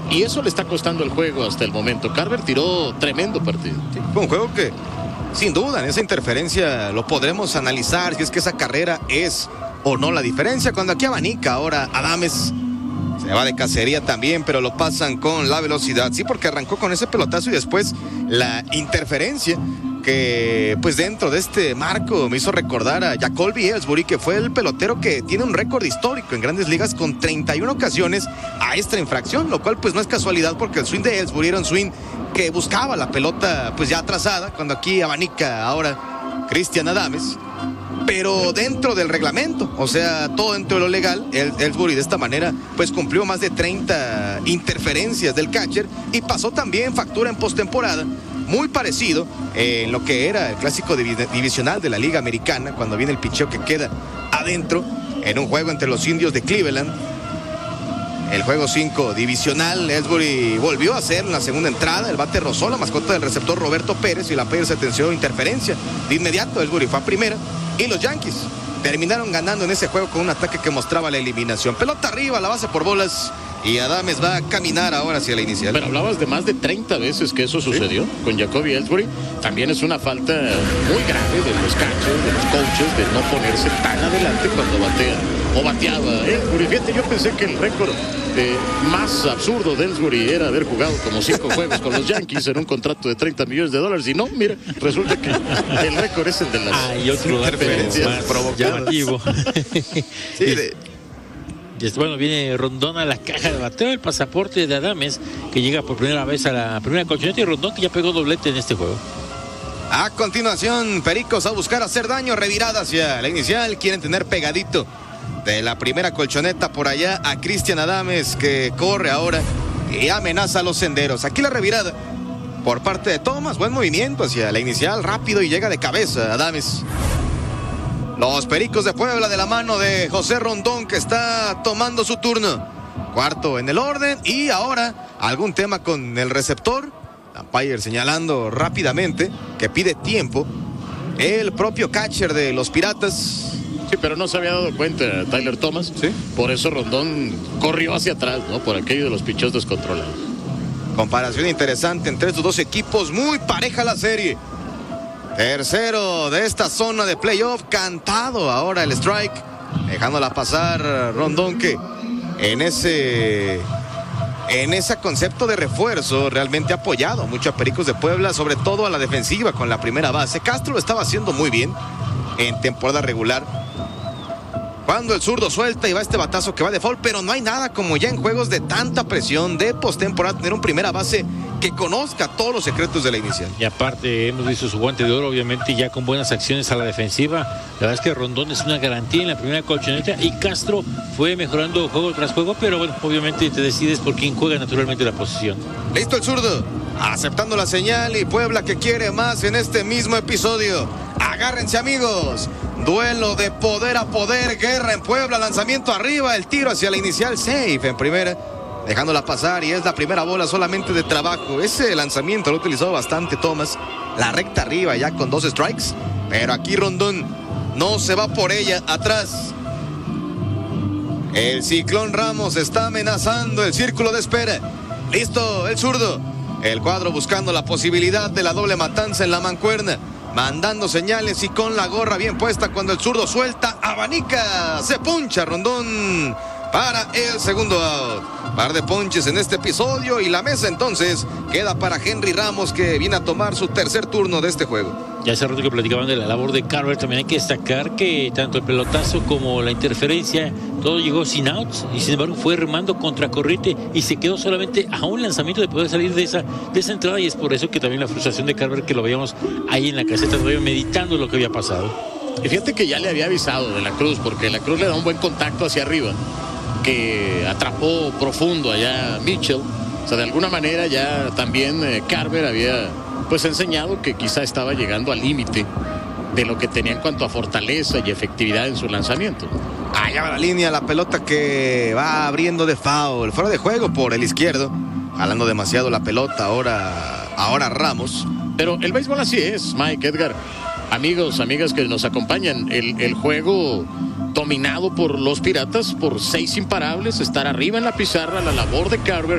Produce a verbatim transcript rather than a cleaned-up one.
y eso le está costando el juego hasta el momento. Carver tiró tremendo partido. Sí, fue un juego que, sin duda, en esa interferencia lo podremos analizar si es que esa carrera es o no la diferencia. Cuando aquí abanica ahora Adames, se va de cacería también, pero lo pasan con la velocidad. Sí, porque arrancó con ese pelotazo y después la interferencia que, pues dentro de este marco, me hizo recordar a Jacoby Ellsbury, que fue el pelotero que tiene un récord histórico en Grandes Ligas con treinta y una ocasiones a esta infracción, lo cual pues no es casualidad, porque el swing de Ellsbury era un swing que buscaba la pelota pues ya atrasada, cuando aquí abanica ahora Cristian Adames, pero dentro del reglamento, o sea, todo dentro de lo legal. El Ellsbury de esta manera pues cumplió más de treinta interferencias del catcher y pasó también factura en postemporada, muy parecido eh, en lo que era el clásico div- divisional de la Liga Americana, cuando viene el picheo que queda adentro en un juego entre los Indios de Cleveland. El juego cinco divisional, Ellsbury volvió a hacer en la segunda entrada, el bate rozó la mascota del receptor Roberto Pérez y la Pérez sentenció interferencia. De inmediato Ellsbury fue a primera y los Yankees terminaron ganando en ese juego con un ataque que mostraba la eliminación. Pelota arriba, la base por bolas, y Adames va a caminar ahora hacia la inicial. Pero hablabas de más de treinta veces que eso sucedió, ¿sí?, con Jacoby Ellsbury. También es una falta muy grave de los catchers, de los coaches, de no ponerse tan adelante cuando batea o bateaba Ellsbury. Fíjate, yo pensé que el récord eh, más absurdo de Ellsbury era haber jugado como cinco juegos con los Yankees en un contrato de treinta millones de dólares, y no, mira, resulta que el récord es el de las ah, y otro interferencias más llamativo. Sí, de... Y bueno, viene Rondón a la caja de bateo, el pasaporte de Adames, que llega por primera vez a la primera colchoneta, y Rondón que ya pegó doblete en este juego. A continuación, Pericos a buscar hacer daño, revirada hacia la inicial, quieren tener pegadito de la primera colchoneta por allá a Cristian Adames, que corre ahora y amenaza a los senderos. Aquí la revirada por parte de Thomas, buen movimiento hacia la inicial, rápido, y llega de cabeza Adames. Los Pericos de Puebla de la mano de José Rondón, que está tomando su turno. Cuarto en el orden, y ahora algún tema con el receptor. Umpire señalando rápidamente que pide tiempo. El propio catcher de los Piratas. Sí, pero no se había dado cuenta Tyler Thomas. Sí. Por eso Rondón corrió hacia atrás, ¿no? Por aquello de los picheos descontrolados. Comparación interesante entre estos dos equipos, muy pareja la serie. Tercero de esta zona de playoff, cantado ahora el strike, dejándola pasar Rondón, que en ese en ese concepto de refuerzo realmente ha apoyado mucho a Pericos de Puebla, sobre todo a la defensiva con la primera base. Castro lo estaba haciendo muy bien en temporada regular, cuando el zurdo suelta y va este batazo que va de foul, pero no hay nada como ya en juegos de tanta presión de postemporada tener un primera base que conozca todos los secretos de la inicial. Y aparte hemos visto su guante de oro, obviamente, ya con buenas acciones a la defensiva. La verdad es que Rondón es una garantía en la primera colchoneta, y Castro fue mejorando juego tras juego, pero bueno, obviamente te decides por quién juega naturalmente la posición. Listo el zurdo, aceptando la señal, y Puebla que quiere más en este mismo episodio. Agárrense, amigos, duelo de poder a poder, guerra en Puebla, lanzamiento arriba, el tiro hacia la inicial, safe en primera, dejándola pasar, y es la primera bola solamente de trabajo. Ese lanzamiento lo ha utilizado bastante Thomas, la recta arriba ya con dos strikes, pero aquí Rondón no se va por ella, atrás. El Ciclón Ramos está amenazando el círculo de espera. Listo el zurdo, el cuadro buscando la posibilidad de la doble matanza en la mancuerna, mandando señales y con la gorra bien puesta cuando el zurdo suelta, abanica, se puncha Rondón para el segundo out. Par de ponches en este episodio, y la mesa entonces queda para Henry Ramos, que viene a tomar su tercer turno de este juego. Ya hace rato que platicaban de la labor de Carver, también hay que destacar que tanto el pelotazo como la interferencia, todo llegó sin outs, y sin embargo fue remando contra corriente y se quedó solamente a un lanzamiento de poder salir de esa, de esa entrada, y es por eso que también la frustración de Carver, que lo veíamos ahí en la caseta, todavía meditando lo que había pasado. Y fíjate que ya le había avisado de la Cruz, porque la Cruz le da un buen contacto hacia arriba, que atrapó profundo allá a Mitchell. O sea, de alguna manera ya también eh, Carver había pues enseñado que quizá estaba llegando al límite de lo que tenía en cuanto a fortaleza y efectividad en su lanzamiento. Allá va la línea, la pelota que va abriendo de foul, fuera de juego por el izquierdo, jalando demasiado la pelota ahora, ahora Ramos. Pero el béisbol así es, Mike, Edgar, amigos, amigas que nos acompañan, el, el juego dominado por los Piratas por seis imparables, estar arriba en la pizarra, la labor de Carver